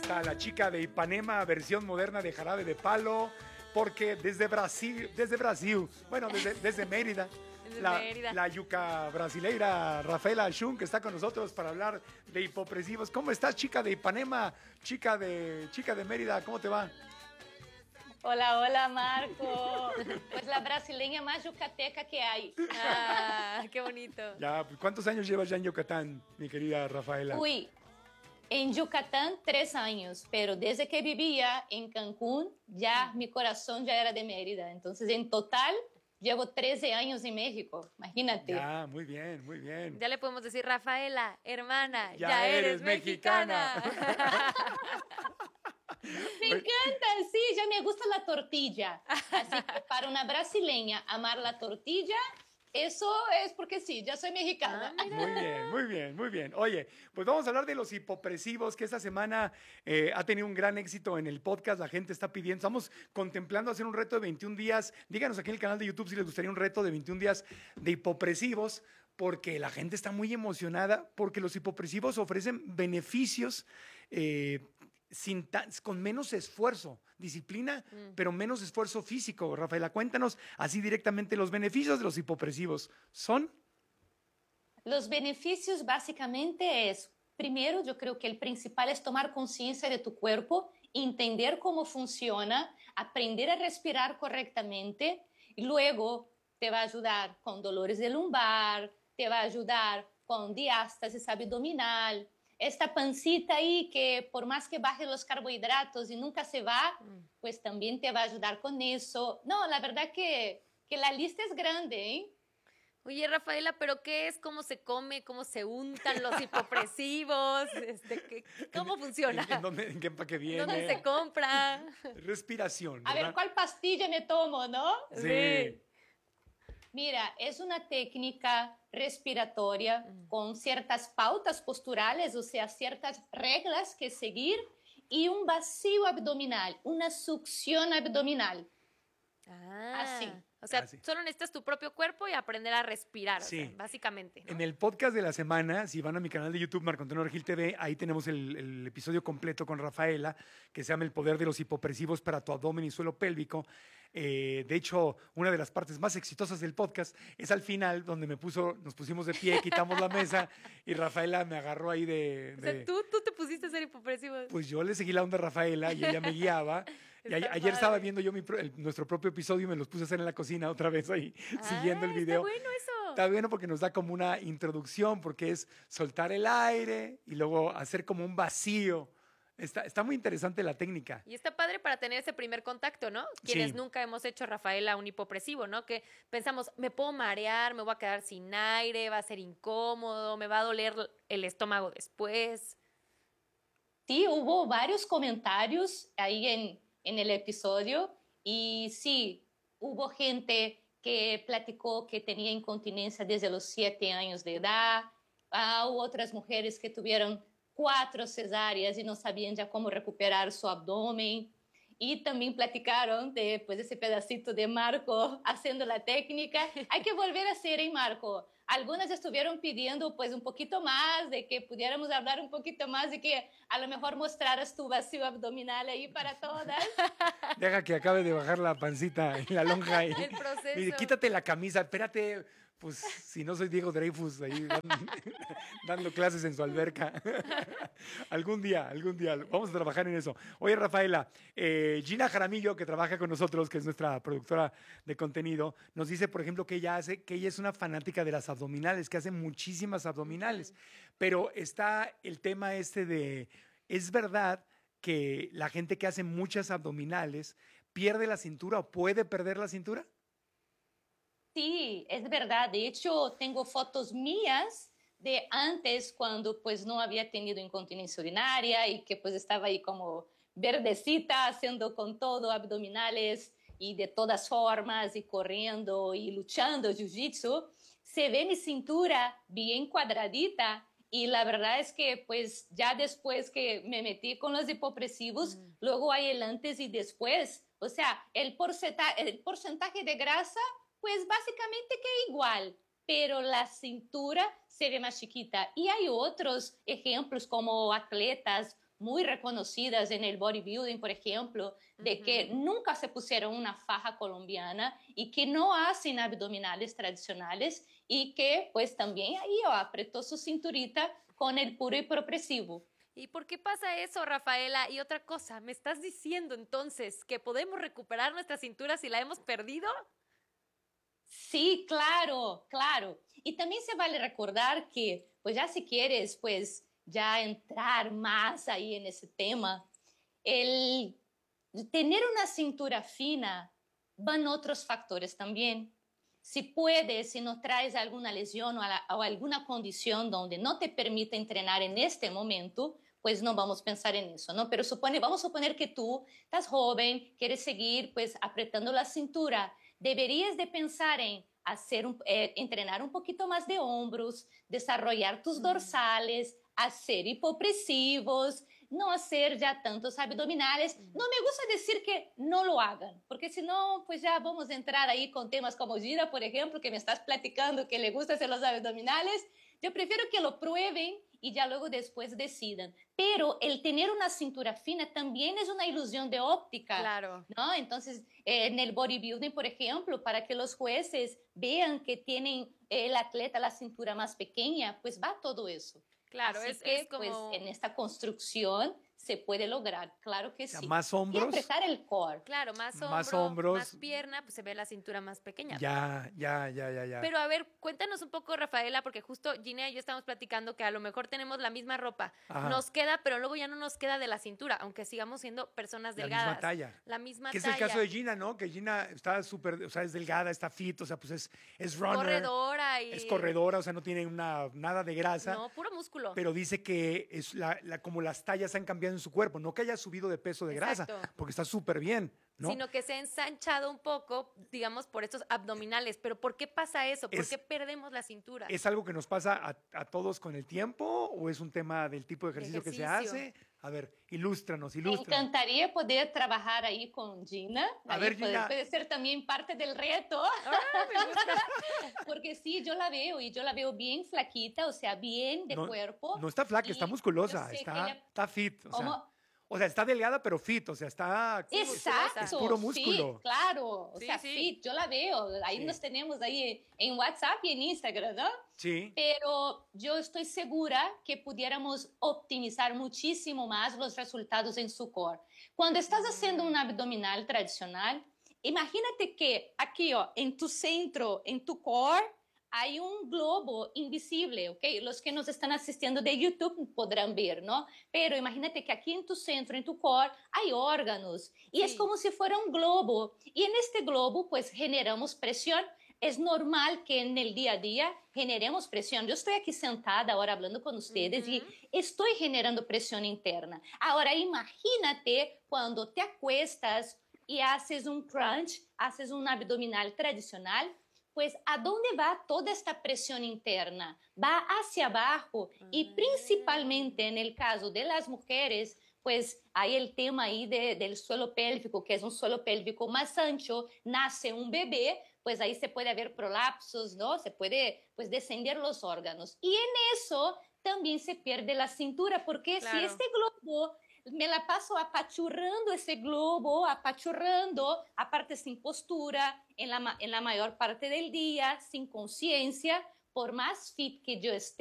está la chica de Ipanema, versión moderna de Jarabe de Palo, porque desde Brasil, bueno, desde Mérida, la yuca brasileira Rafaela Schun, que está con nosotros para hablar de hipopresivos. ¿Cómo estás, chica de Ipanema, chica de Mérida? ¿Cómo te va? Hola, hola, Marco. Pues la brasileña más yucateca que hay. Ah, qué bonito. Ya, ¿cuántos años llevas ya en Yucatán, mi querida Rafaela? Uy, en Yucatán 3 años, pero desde que vivía en Cancún, ya mi corazón ya era de Mérida. Entonces, en total, llevo 13 años en México. Imagínate. Ya, muy bien, muy bien. Ya le podemos decir, Rafaela, hermana, ya eres mexicana. Me encanta, sí, ya me gusta la tortilla. Así que para una brasileña amar la tortilla, eso es porque sí, ya soy mexicana. Muy bien, muy bien, muy bien. Oye, pues vamos a hablar de los hipopresivos, que esta semana ha tenido un gran éxito en el podcast. La gente está pidiendo, estamos contemplando hacer un reto de 21 días. Díganos aquí en el canal de YouTube si les gustaría un reto de 21 días de hipopresivos, porque la gente está muy emocionada, porque los hipopresivos ofrecen beneficios con menos esfuerzo, disciplina, pero menos esfuerzo físico. Rafaela, cuéntanos así directamente los beneficios de los hipopresivos. ¿Son? Los beneficios básicamente es, primero, yo creo que el principal es tomar conciencia de tu cuerpo, entender cómo funciona, aprender a respirar correctamente, y luego te va a ayudar con dolores de lumbar, te va a ayudar con diástasis abdominal, esta pancita ahí que por más que baje los carbohidratos y nunca se va, pues también te va a ayudar con eso. No, la verdad que la lista es grande, ¿eh? Oye, Rafaela, ¿pero qué es? ¿Cómo se come? ¿Cómo se untan los hipopresivos? ¿Cómo funciona? ¿En qué empaque viene? ¿Dónde se compra? Respiración, ¿verdad? A ver, ¿cuál pastilla me tomo, no? Sí. Mira, es una técnica respiratoria con ciertas pautas posturales, o sea, ciertas reglas que seguir y un vacío abdominal, una succión abdominal. Así. O sea, solo necesitas tu propio cuerpo y aprender a respirar, sí. o sea, básicamente, ¿no? En el podcast de la semana, si van a mi canal de YouTube, Marco Antonio Regil TV, ahí tenemos el episodio completo con Rafaela, que se llama El poder de los hipopresivos para tu abdomen y suelo pélvico. De hecho, una de las partes más exitosas del podcast es al final, donde nos pusimos de pie, quitamos la mesa y Rafaela me agarró ahí O sea, ¿tú te pusiste a ser hipopresivo? Pues yo le seguí la onda a Rafaela y ella me guiaba. Y ayer estaba viendo yo nuestro propio episodio y me los puse a hacer en la cocina otra vez ahí, siguiendo el video. Está bueno eso. Está bueno porque nos da como una introducción, porque es soltar el aire y luego hacer como un vacío. Está muy interesante la técnica. Y está padre para tener ese primer contacto, ¿no? Quienes nunca hemos hecho, Rafaela, un hipopresivo, ¿no? Que pensamos, me puedo marear, me voy a quedar sin aire, va a ser incómodo, me va a doler el estómago después. Sí, hubo varios comentarios ahí en el episodio y sí, hubo gente que platicó que tenía incontinencia desde los 7 años de edad, hubo otras mujeres que tuvieron 4 cesáreas y no sabían ya cómo recuperar su abdomen. Y también platicaron de pues, ese pedacito de Marco haciendo la técnica. Hay que volver a hacer, ¿eh, Marco? Algunas estuvieron pidiendo pues un poquito más, de que pudiéramos hablar un poquito más, de que a lo mejor mostraras tu vacío abdominal ahí para todas. Deja que acabe de bajar la pancita en la lonja. El proceso. Mire, quítate la camisa, espérate. Pues si no soy Diego Dreyfus ahí dando clases en su alberca. Algún día vamos a trabajar en eso. Oye, Rafaela, Gina Jaramillo, que trabaja con nosotros, que es nuestra productora de contenido, nos dice, por ejemplo, que ella es una fanática de las abdominales, que hace muchísimas abdominales. Pero está el tema de, ¿es verdad que la gente que hace muchas abdominales pierde la cintura o puede perder la cintura? Sí, es verdad. De hecho, tengo fotos mías de antes, cuando pues no había tenido incontinencia urinaria y que pues estaba ahí como verdecita, haciendo con todo abdominales y de todas formas y corriendo y luchando jiu-jitsu. Se ve mi cintura bien cuadradita y la verdad es que pues ya después que me metí con los hipopresivos, luego hay el antes y después. O sea, el porcentaje de grasa pues básicamente que igual, pero la cintura se ve más chiquita. Y hay otros ejemplos como atletas muy reconocidas en el bodybuilding, por ejemplo, de que nunca se pusieron una faja colombiana y que no hacen abdominales tradicionales y que pues también ahí apretó su cinturita con el puro hipopresivo. ¿Y por qué pasa eso, Rafaela? Y otra cosa, ¿me estás diciendo entonces que podemos recuperar nuestra cintura si la hemos perdido? Sí, claro, claro. Y también se vale recordar que, pues ya si quieres, pues ya entrar más ahí en ese tema, el tener una cintura fina van otros factores también. Si puedes, si no traes alguna lesión o alguna condición donde no te permite entrenar en este momento, pues no vamos a pensar en eso, ¿no? Pero vamos a suponer que tú estás joven, quieres seguir pues apretando la cintura, deberías de pensar en entrenar un poquito más de hombros, desarrollar tus dorsales, hacer hipopresivos, no hacer ya tantos abdominales. No me gusta decir que no lo hagan, porque si no, pues ya vamos a entrar ahí con temas como Gina, por ejemplo, que me estás platicando que le gusta hacer los abdominales. Yo prefiero que lo prueben y ya luego después decidan. Pero el tener una cintura fina también es una ilusión de óptica. Claro. ¿No? Entonces, en el bodybuilding, por ejemplo, para que los jueces vean que tienen el atleta la cintura más pequeña, pues va todo eso. Claro, Así es que, como... pues, en esta construcción se puede lograr, claro que sí. Más hombros. Y apretar el core. Claro, más hombros, más pierna, pues se ve la cintura más pequeña. Ya. Pero a ver, cuéntanos un poco, Rafaela, porque justo Gina y yo estamos platicando que a lo mejor tenemos la misma ropa. Ajá. Nos queda, pero luego ya no nos queda de la cintura, aunque sigamos siendo personas delgadas. La misma talla. La misma que talla. Es el caso de Gina, ¿no? Que Gina está súper, o sea, es delgada, está fit, o sea, pues es runner. Corredora y... Es corredora, o sea, no tiene nada de grasa. No, puro músculo. Pero dice que es como las tallas han cambiado en su cuerpo, no que haya subido de peso de grasa, porque está súper bien, ¿no? Sino que se ha ensanchado un poco, digamos, por estos abdominales. ¿Pero por qué pasa eso? ¿Por qué perdemos la cintura? ¿Es algo que nos pasa a todos con el tiempo o es un tema del tipo de ejercicio que se hace? A ver, ilústranos. Me encantaría poder trabajar ahí con Gina. A ver, Gina. Puede ser también parte del reto. Me gusta. Porque sí, yo la veo y yo la veo bien flaquita, o sea, bien de cuerpo. No está flaca, está musculosa, está fit. O sea, está delgada, pero fit, o sea, está... Exacto. Es puro músculo. Sí, claro. O sea, fit, yo la veo. Ahí nos tenemos ahí en WhatsApp y en Instagram, ¿no? Sí. Pero yo estoy segura que pudiéramos optimizar muchísimo más los resultados en su core. Cuando estás haciendo un abdominal tradicional, imagínate que aquí, en tu centro, en tu core, hay un globo invisible, ¿ok? Los que nos están asistiendo de YouTube podrán ver, ¿no? Pero imagínate que aquí en tu centro, en tu core, hay órganos. Y es como si fuera un globo. Y en este globo, pues, generamos presión. Es normal que en el día a día generemos presión. Yo estoy aquí sentada ahora hablando con ustedes y estoy generando presión interna. Ahora, imagínate cuando te acuestas y haces un crunch, haces un abdominal tradicional, pues ¿a dónde va toda esta presión interna? Va hacia abajo y principalmente en el caso de las mujeres, pues hay el tema ahí del suelo pélvico, que es un suelo pélvico más ancho, nace un bebé, pues ahí se puede haber prolapsos, ¿no? Se puede pues descender los órganos. Y en eso también se pierde la cintura, porque si este globo me la paso apachurrando ese globo, apachurrando, aparte sin postura, en la mayor parte del día, sin conciencia, por más fit que yo esté,